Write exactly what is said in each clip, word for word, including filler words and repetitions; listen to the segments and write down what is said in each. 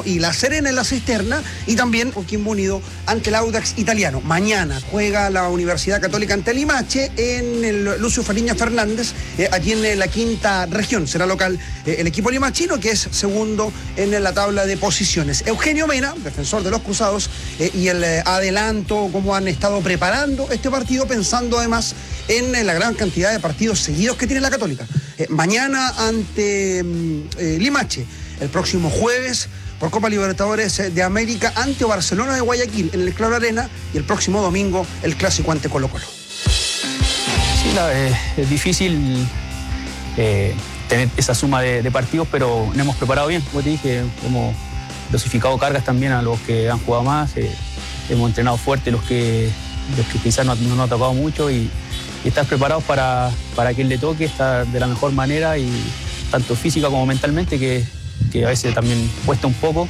Coquimbo y La Serena en la cisterna, y también Coquimbo Unido ante el Audax Italiano. Mañana juega la Universidad Católica ante Limache en el Lucio Fariña Fernández, eh, allí en la quinta región. Será local eh, el equipo limachino, que es segundo en la tabla de posiciones. Eugenio Mena, defensor de los Cruzados, eh, y el eh, adelanto, cómo han estado preparando este partido, pensando además en eh, la gran cantidad de partidos seguidos que tiene la Católica. Eh, mañana ante eh, Limache, el próximo jueves por Copa Libertadores de América ante Barcelona de Guayaquil en el Claro Arena, y el próximo domingo el clásico ante Colo Colo. Sí, la, eh, es difícil eh, tener esa suma de, de partidos, pero nos hemos preparado bien. Como te dije, hemos dosificado cargas también a los que han jugado más, eh, hemos entrenado fuerte los que, los que quizás no, no nos ha tocado mucho, y, y estar preparados para, para quien le toque, estar de la mejor manera, y tanto física como mentalmente, que que a veces también cuesta un poco.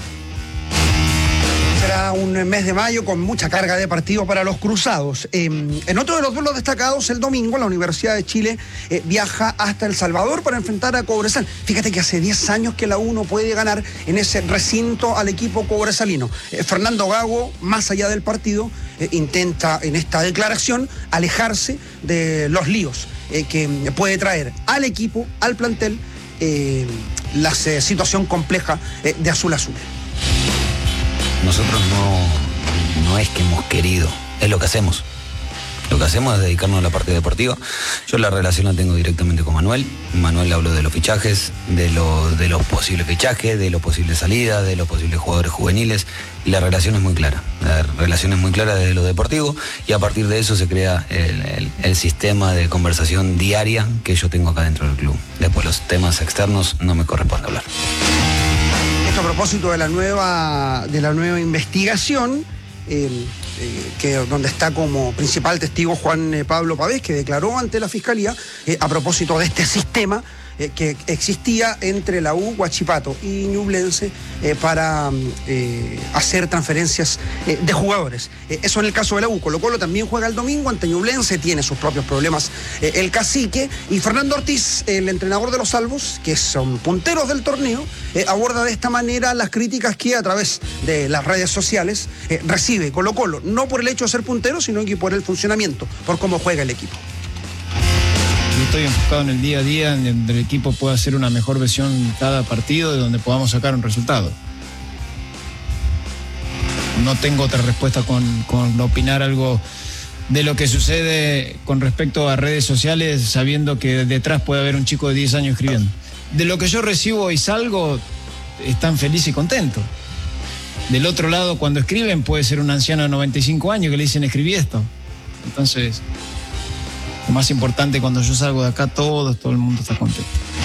Será un mes de mayo con mucha carga de partidos para los Cruzados. Eh, en otro de los duelos destacados, el domingo, la Universidad de Chile eh, viaja hasta El Salvador para enfrentar a Cobresal. Fíjate que hace diez años que la U no puede ganar en ese recinto al equipo cobresalino. Eh, Fernando Gago, más allá del partido, eh, intenta en esta declaración alejarse de los líos eh, que puede traer al equipo, al plantel, eh, la eh, situación compleja eh, de Azul Azul. Nosotros no, no es que hemos querido, es lo que hacemos. Lo que hacemos es dedicarnos a la parte deportiva. Yo la relación la tengo directamente con Manuel. Manuel habló de los fichajes, de, lo, de los posibles fichajes, de los posibles salidas, de los posibles jugadores juveniles. Y la relación es muy clara. La relación es muy clara desde lo deportivo, y a partir de eso se crea el, el, el sistema de conversación diaria que yo tengo acá dentro del club. Después los temas externos no me corresponde hablar. Esto a propósito de la nueva, de la nueva investigación, eh, eh, que, donde está como principal testigo Juan eh, Pablo Pavés, que declaró ante la Fiscalía eh, a propósito de este sistema eh, que existía entre la U, Huachipato y Ñublense eh, para eh, hacer transferencias eh, de jugadores. Eh, eso en el caso de la U. Colo Colo también juega el domingo ante Ñublense, tiene sus propios problemas eh, el cacique, y Fernando Ortiz, el entrenador de los Salvos, que son punteros del torneo, eh, aborda de esta manera las críticas que a través de las redes sociales eh, recibe Colo Colo, no por el hecho de ser puntero, sino que por el funcionamiento, por cómo juega el equipo. Yo estoy enfocado en el día a día, en donde el equipo pueda hacer una mejor versión cada partido, de donde podamos sacar un resultado. No tengo otra respuesta con, con opinar algo de lo que sucede con respecto a redes sociales, sabiendo que detrás puede haber un chico de diez años escribiendo. De lo que yo recibo y salgo, están felices y contentos. Del otro lado, cuando escriben, puede ser un anciano de noventa y cinco años que le dicen escribí esto. Entonces, lo más importante, cuando yo salgo de acá, todos, todo el mundo está contento.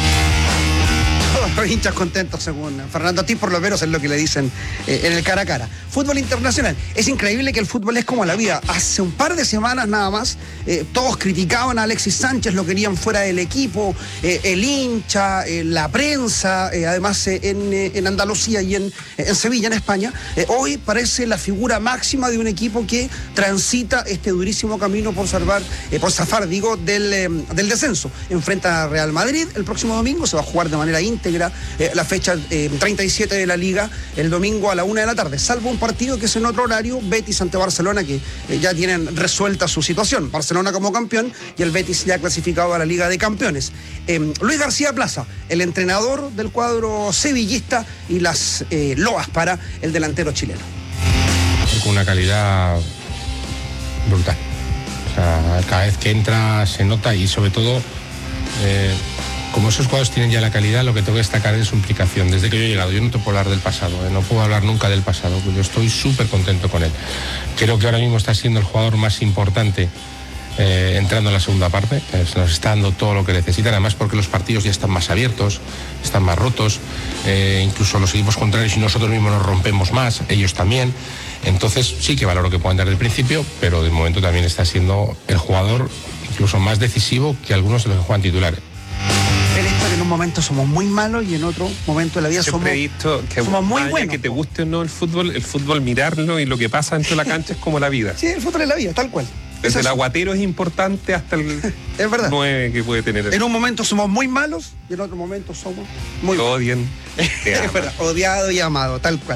Todos los hinchas contentos, según Fernando Ortiz, por lo menos es lo que le dicen eh, en el cara a cara. Fútbol internacional. Es increíble que el fútbol es como la vida. Hace un par de semanas nada más, eh, todos criticaban a Alexis Sánchez, lo querían fuera del equipo, eh, el hincha, eh, la prensa, eh, además eh, en, eh, en Andalucía y en, en Sevilla, en España. Eh, hoy parece la figura máxima de un equipo que transita este durísimo camino por salvar, eh, por zafar, digo, del, eh, del descenso. Enfrenta a Real Madrid el próximo domingo, se va a jugar de manera íntegra eh, la fecha eh, treinta y siete de la Liga, el domingo a la una de la tarde, salvo un partido que es en otro horario, Betis ante Barcelona, que eh, ya tienen resuelta su situación. Barcelona como campeón y el Betis ya clasificado a la Liga de Campeones. Eh, Luis García Plaza, el entrenador del cuadro sevillista, y las eh, loas para el delantero chileno. Con una calidad brutal. O sea, cada vez que entra se nota, y sobre todo, eh, como esos jugadores tienen ya la calidad, lo que tengo que destacar es su implicación. Desde que yo he llegado, yo no te puedo hablar del pasado, eh, no puedo hablar nunca del pasado, yo estoy súper contento con él. Creo que ahora mismo está siendo el jugador más importante eh, entrando en la segunda parte, eh, nos está dando todo lo que necesitan, además porque los partidos ya están más abiertos, están más rotos, eh, incluso los equipos contrarios y nosotros mismos nos rompemos más, ellos también. Entonces sí que valoro que puedan dar del principio, pero de momento también está siendo el jugador incluso más decisivo que algunos de los que juegan titulares. En un momento somos muy malos y en otro momento de la vida Siempre somos, he visto que somos muy buenos. Que te guste o no el fútbol, el fútbol mirarlo y lo que pasa dentro de la cancha es como la vida. Sí, el fútbol es la vida, tal cual. Desde el aguatero es importante hasta el es verdad. nueve que puede tener. En un momento somos muy malos y en otro momento somos muy buenos. Te odien. Es verdad, odiado y amado, tal cual.